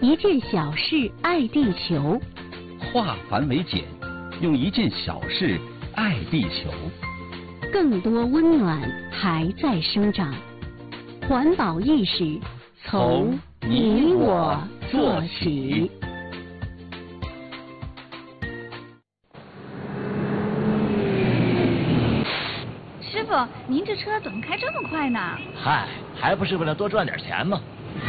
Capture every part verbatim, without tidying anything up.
一件小事爱地球， 化繁为简，用一件小事爱地球。 更多温暖还在生长，环保意识从你我做起。 师傅，您这车怎么开这么快呢？ 嗨，还不是为了多赚点钱吗？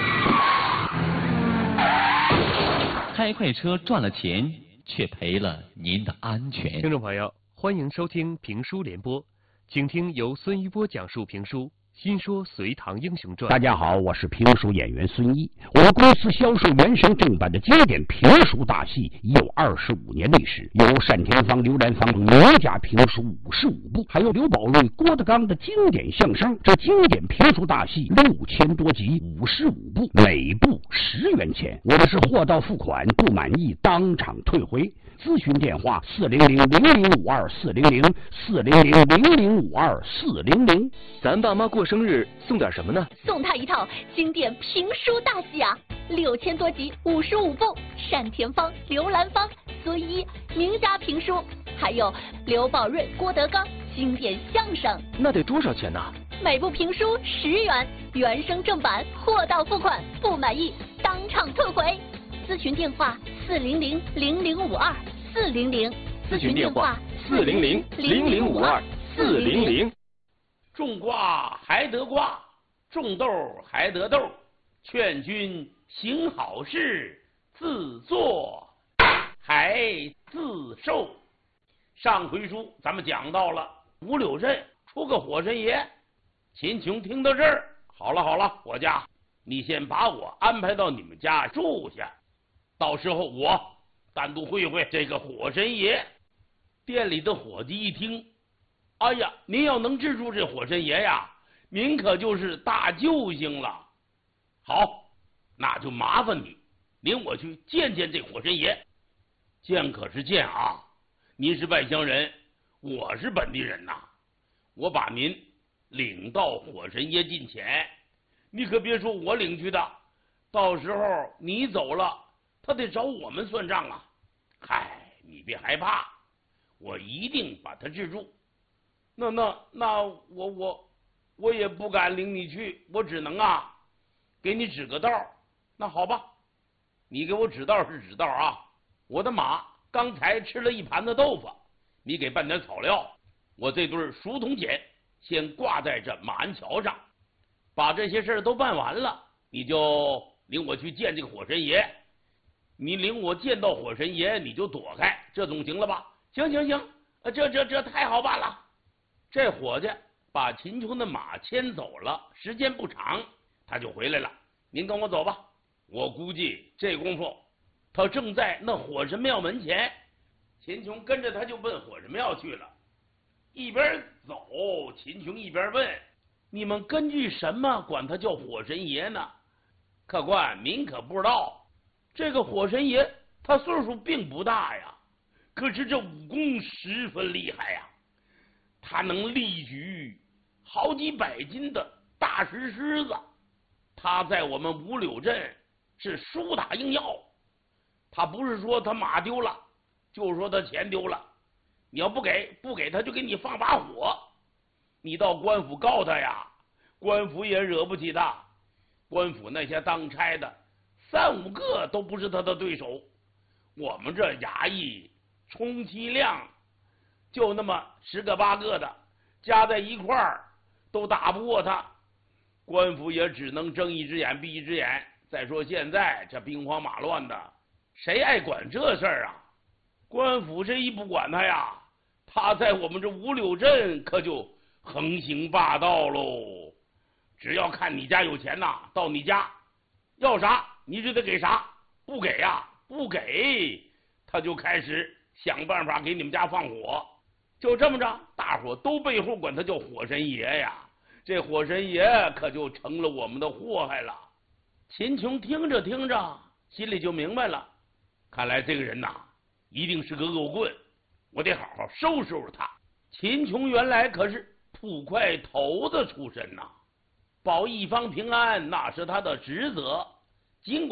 开快车赚了钱，却赔了您的安全。 听众朋友，欢迎收听评书联播，请听由孙一波讲述评书《新说隋唐英雄传》。 大家好，我是评书演员孙一。我们公司销售原声正版的经典评书大戏已有二十五年历史，有单田芳、刘兰芳名家评书五十五部，还有刘宝瑞、郭德纲的经典相声。这经典评书大戏六千多集，五十五部，每部十元钱。我们是货到付款，不满意当场退回。咨询电话：四零零零零五二四零零四零零零零五二四零零。 咱爸妈过生日送点什么呢？ 送他一套经典评书大戏啊，六千多集，五十五部，单田芳、刘兰芳、孙一名家评书，还有刘宝瑞、郭德纲经典相声。 那得多少钱呢？ 每部评书十元，原声正版，货到付款，不满意当场退回。咨询电话：四零零零零五二四零零。 咨询电话：四零零零零五二四零零。 种瓜还得瓜，种豆还得豆，劝君行好事，自作还自受。上回书咱们讲到了五柳镇出个火神爷，秦琼听到这儿，好了好了，伙家，你先把我安排到你们家住下，到时候我单独会会这个火神爷。店里的伙计一听，哎呀，您要能治住这火神爷呀，您可就是大救星了。好，那就麻烦你领我去见见这火神爷。见可是见啊，您是外乡人，我是本地人呐，我把您领到火神爷近前，你可别说我领去的，到时候你走了，他得找我们算账啊。嗨，你别害怕，我一定把他治住。那那那我我我也不敢领你去，我只能啊给你指个道。那好吧，你给我指道是指道啊。我的马刚才吃了一盘子豆腐，你给拌点草料，我这对熟铜锏先挂在这马鞍桥上。把这些事都办完了，你就领我去见这个火神爷。你领我见到火神爷，你就躲开，这总行了吧？行行行，这这这太好办了。这伙计把秦琼的马牵走了，时间不长，他就回来了。您跟我走吧，我估计这功夫他正在那火神庙门前。秦琼跟着他就奔火神庙去了。一边走，秦琼一边问：你们根据什么管他叫火神爷呢？客官，您可不知道，这个火神爷他岁数并不大呀，可是这武功十分厉害呀。他能力举好几百斤的大石狮子，他在我们五柳镇是输打硬要。他不是说他马丢了，就是说他钱丢了，你要不给不给他就给你放把火。你到官府告他呀，官府也惹不起他，官府那些当差的三五个都不是他的对手。我们这衙役充其量就那么十个八个的，加在一块儿都打不过他，官府也只能睁一只眼闭一只眼。再说现在这兵荒马乱的，谁爱管这事儿啊？官府这一不管他呀，他在我们这五柳镇可就横行霸道喽。只要看你家有钱呐，到你家要啥你就得给啥，不给呀不给，他就开始想办法给你们家放火。就这么着，大伙都背后管他叫火神爷呀，这火神爷可就成了我们的祸害了。秦琼听着听着心里就明白了，看来这个人呐一定是个恶棍，我得好好收拾收拾他。秦琼原来可是捕快头子出身呐，保一方平安那是他的职责，尽管